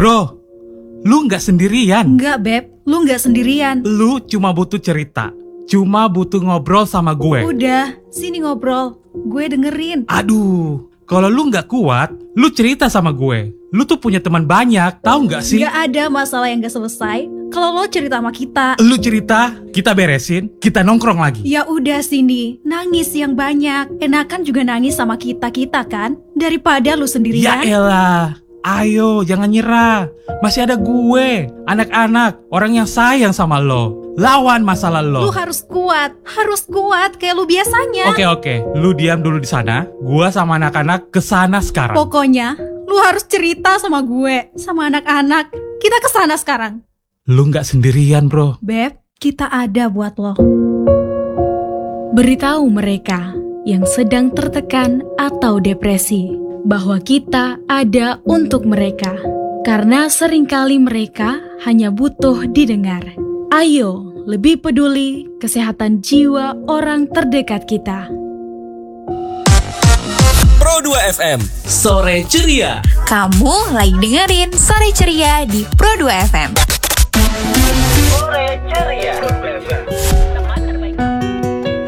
Bro, lu nggak sendirian. Enggak, Beb. Lu nggak sendirian. Lu cuma butuh cerita. Cuma butuh ngobrol sama gue. Udah, sini ngobrol. Gue dengerin. Aduh, kalau lu nggak kuat, lu cerita sama gue. Lu tuh punya teman banyak, tahu nggak sih? Nggak ada masalah yang nggak selesai kalau lo cerita sama kita. Lu cerita, kita beresin, kita nongkrong lagi. Ya udah sini, nangis yang banyak. Enakan juga nangis sama kita kan? Daripada lu Ya sendirian. elah, ayo jangan nyerah. Masih ada gue, anak-anak, orang yang sayang sama lo. Lawan masalah Lu lo. harus kuat kayak lu biasanya. Oke, lu diam dulu di sana. Gua sama anak-anak kesana sekarang. Pokoknya, lu harus cerita sama gue, sama anak-anak. Kita kesana sekarang. Lu nggak sendirian, bro. Beb, kita ada buat lo. Beritahu mereka yang sedang tertekan atau depresi bahwa kita ada untuk mereka. Karena seringkali mereka hanya butuh didengar. Ayo, lebih peduli kesehatan jiwa orang terdekat kita. Pro 2 FM, Sore Ceria. Kamu lagi dengerin Sore Ceria di Pro 2 FM. Sore Ceria.